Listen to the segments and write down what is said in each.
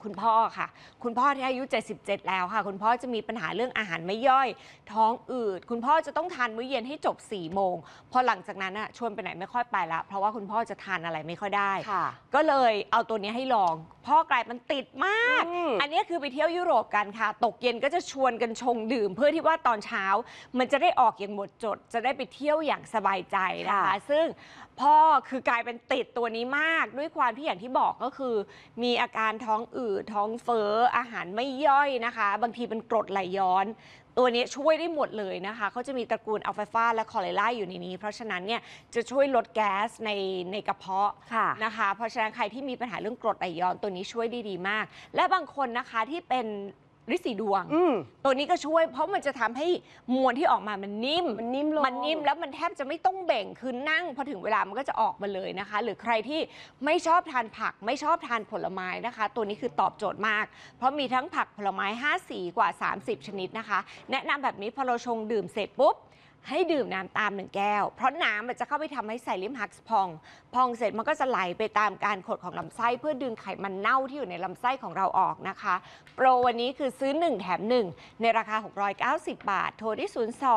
คุณพ่อค่ะคุณพ่อที่อายุ77แล้วค่ะคุณพ่อจะมีปัญหาเรื่องอาหารไม่ย่อยท้องอืดคุณพ่อจะต้องทานมื้อเย็นให้จบ4 โมงพอหลังจากนั้นชวนไปไหนไม่ค่อยไปละเพราะว่าคุณพ่อจะทานอะไรไม่ค่อยได้ก็เลยเอาตัวนี้ให้ลองพ่อกลายมันติดมากอันนี้คือไปเที่ยวยุโรปกันค่ะตกเย็นก็จะชวนกันชงดื่มเพื่อที่ว่าตอนเช้ามันจะได้ออกอย่างหมดจดจะได้ไปเที่ยวอย่างสบายใจนะคะซึ่งพ่อคือกลายเป็นติดตัวนี้มากด้วยความที่อย่างที่บอกก็คือมีอาการท้องอืดท้องเฟ้ออาหารไม่ย่อยนะคะบางทีเป็นกรดไหลย้อนตัวนี้ช่วยได้หมดเลยนะคะเขาจะมีตระกูลอัลฟาฟาและคอเลล่าอยู่ในนี้เพราะฉะนั้นเนี่ยจะช่วยลดแก๊สในกระเพาะนะคะเพราะฉะนั้นใครที่มีปัญหาเรื่องกรดไหลย้อนตัวนี้ช่วยได้ดีมากและบางคนนะคะที่เป็นฤทธิ์สีดวงตัวนี้ก็ช่วยเพราะมันจะทำให้มวลที่ออกมามันนิ่มแล้วมันแทบจะไม่ต้องเบ่งคือนั่งพอถึงเวลามันก็จะออกมาเลยนะคะหรือใครที่ไม่ชอบทานผักไม่ชอบทานผลไม้นะคะตัวนี้คือตอบโจทย์มากเพราะมีทั้งผักผลไม้5 สีกว่า30ชนิดนะคะแนะนำแบบนี้พอเราชงดื่มเสร็จปุ๊บให้ดื่มน้ำตาม1 แก้วเพราะน้ำมันจะเข้าไปทำให้ไซลิมฮักส์พองเสร็จมันก็จะไหลไปตามการขดของลำไส้เพื่อดึงไขมันเน่าที่อยู่ในลำไส้ของเราออกนะคะโปรวันนี้คือซื้อ1 แถม 1ในราคา690 บาทโทรที่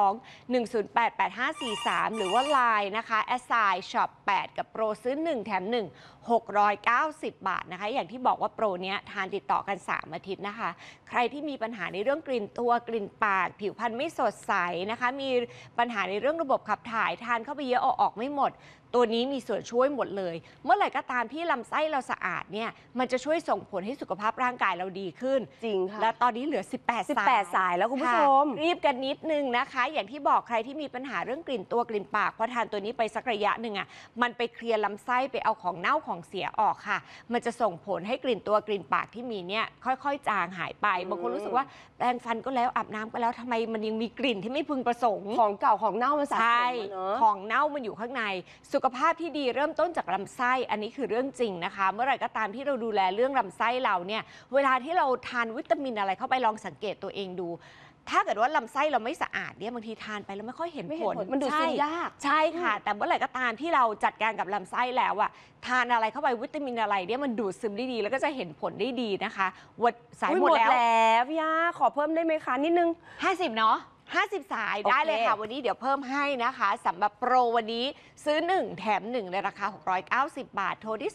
02-108-8543หรือว่า LINE นะคะ@shop 8กับโปรซื้อ1 แถม 1 690 บาทนะคะอย่างที่บอกว่าโปรเนี้ยทานติดต่อกัน3 อาทิตย์นะคะใครที่มีปัญหาในเรื่องกลิ่นตัวกลิ่นปากผิวพรรณไม่สดใสนะคะมีปัญหาในเรื่องระบบขับถ่ายทานเข้าไปเยอะออกไม่หมดตัวนี้มีส่วนช่วยหมดเลยเมื่อไหร่ก็ตามที่ลำไส้เราสะอาดเนี่ยมันจะช่วยส่งผลให้สุขภาพร่างกายเราดีขึ้นจริงค่ะและตอนนี้เหลือ18 สายแล้วคุณผู้ชมรีบกันนิดนึงนะคะอย่างที่บอกใครที่มีปัญหาเรื่องกลิ่นตัวกลิ่นปากพอทานตัวนี้ไปสักระยะหนึ่งมันไปเคลียร์ลำไส้ไปเอาของเน่าของเสียออกค่ะมันจะส่งผลให้กลิ่นตัวกลิ่นปากที่มีเนี่ยค่อยๆจางหายไปบางคนรู้สึกว่าแปรงฟันก็แล้วอาบน้ำก็แล้วทำไมมันยังมีกลิ่นที่ไม่พึงประสงค์ของเก่าของเน่ามันสะสมเนอะของเน่ามันอยู่ข้างในสุขภาพที่ดีเริ่มต้นจากลำไส้อันนี้คือเรื่องจริงนะคะเมื่อไหร่ก็ตามที่เราดูแลเรื่องลำไส้เราเนี่ยเวลาที่เราทานวิตามินอะไรเข้าไปลองสังเกตตัวเองดูถ้าเกิดว่าลำไส้เราไม่สะอาดเนี่ยบางทีทานไปแล้วไม่ค่อยเห็นผลมันดูดซึมยากใช่ค่ะแต่เมื่อไหร่ก็ตามที่เราจัดการกับลำไส้แล้วทานอะไรเข้าไปวิตามินอะไรเนี่ยมันดูดซึมได้ดีแล้วก็จะเห็นผลได้ดีนะคะสายหมดแล้วพี่ย่าขอเพิ่มได้ไหมคะนิดนึง50เนาะ50 สายได้เลยค่ะวันนี้เดี๋ยวเพิ่มให้นะคะสำหรับโปรวันนี้ซื้อ1 แถม 1ในราคา690 บาทโทรที่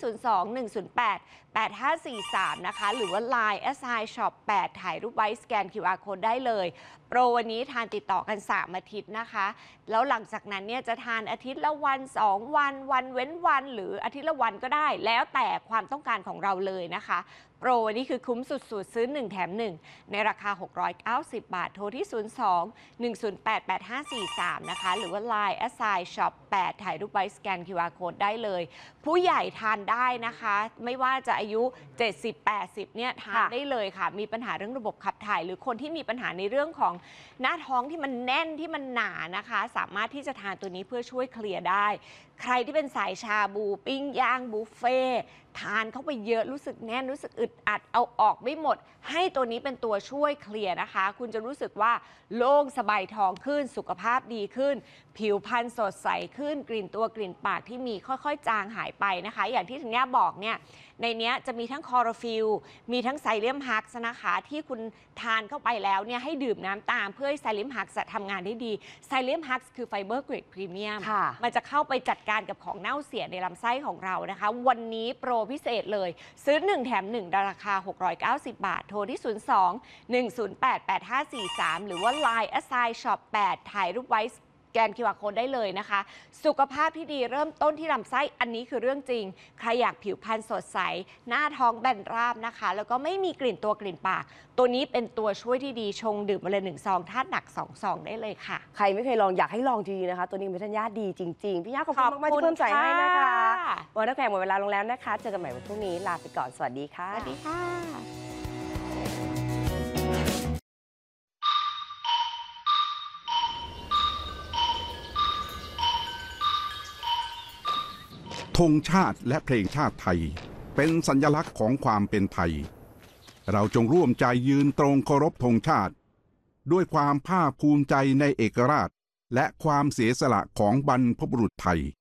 02-108-8543นะคะหรือว่า LINE @shop 8ถ่ายรูปไว้สแกน QR Code ได้เลยโปรวันนี้ทานติดต่อกัน3 อาทิตย์นะคะแล้วหลังจากนั้นเนี่ยจะทานอาทิตย์ละวัน2 วันวันเว้นวันหรืออาทิตย์ละวันก็ได้แล้วแต่ความต้องการของเราเลยนะคะโปรวันนี้คือคุ้มสุดๆซื้อ1 แถม 1ในราคา690 บาทโทรที่02-108-8543นะคะหรือว่า LINE @shop 8ถ่ายรูปไว้สแกน QR Code ได้เลยผู้ใหญ่ทานได้นะคะไม่ว่าจะอายุ70-80เนี่ยทานได้เลยค่ะมีปัญหาเรื่องระบบขับถ่ายหรือคนที่มีปัญหาในเรื่องของหน้าท้องที่มันแน่นที่มันหนานะคะสามารถที่จะทานตัวนี้เพื่อช่วยเคลียร์ได้ใครที่เป็นสายชาบูปิ้งย่างบุฟเฟ่ทานเข้าไปเยอะรู้สึกแน่นรู้สึกอึดอัดเอาออกไม่หมดให้ตัวนี้เป็นตัวช่วยเคลียร์นะคะคุณจะรู้สึกว่าโล่งสบายท้องขึ้นสุขภาพดีขึ้นผิวพรรณสดใสขึ้นกลิ่นตัวกลิ่นปากที่มีค่อยๆจางหายไปนะคะอย่างที่ธัญญาบอกเนี่ยในนี้จะมีทั้งคลอโรฟิลมีทั้งไซเลียมฮักส์นะคะที่คุณทานเข้าไปแล้วเนี่ยให้ดื่มน้ำตามเพื่อให้ไซเลียมฮักส์ทำงานได้ดีไซเลียมฮักส์คือไฟเบอร์เกรดพรีเมียมมันจะเข้าไปจัดการกับของเน่าเสียในลำไส้ของเรานะคะวันนี้โปรพิเศษเลยซื้อ1 แถม 1ราคา690 บาทโทรที่02-108-8543หรือว่า LINE @shop 8ถ่ายรูปไว้แกน QR Code ได้เลยนะคะสุขภาพที่ดีเริ่มต้นที่ลำไส้อันนี้คือเรื่องจริงใครอยากผิวพรรณสดใสหน้าท้องแบนราบนะคะแล้วก็ไม่มีกลิ่นตัวกลิ่นปากตัวนี้เป็นตัวช่วยที่ดีชงดื่มมาเลย1 ซองธาตุหนัก2 ซองได้เลยค่ะใครไม่เคยลองอยากให้ลองจริงๆนะคะตัวนี้เป็นธัญญาดีจริงๆพี่ย่าขอบคุณมากๆที่เพิ่มใจให้นะคะวันนักแข่งหมดเวลาลงแล้วนะคะเจอกันใหม่วันพรุ่งนี้ลาไปก่อนสวัสดีค่ะสวัสดีค่ะธงชาติและเพลงชาติไทยเป็นสัญลักษณ์ของความเป็นไทยเราจงร่วมใจยืนตรงเคารพธงชาติด้วยความภาคภูมิใจในเอกราชและความเสียสละของบรรพบุรุษไทย